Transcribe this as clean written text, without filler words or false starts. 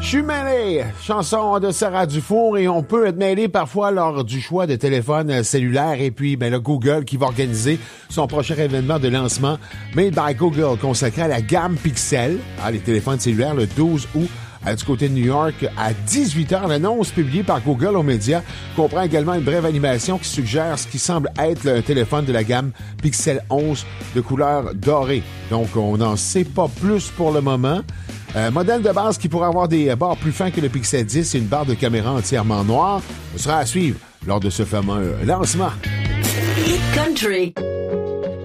Je suis mêlé, chanson de Sarah Dufour, et on peut être mêlé parfois lors du choix de téléphone cellulaire. Et puis, le Google qui va organiser son prochain événement de lancement Made by Google consacré à la gamme Pixel, les téléphones cellulaires, le 12 août. Du côté de New York, à 18h, l'annonce publiée par Google aux médias comprend également une brève animation qui suggère ce qui semble être un téléphone de la gamme Pixel 11 de couleur dorée. Donc, on n'en sait pas plus pour le moment. Modèle de base qui pourrait avoir des bords plus fins que le Pixel 10 et une barre de caméra entièrement noire. Ce sera à suivre lors de ce fameux lancement. Hit Country.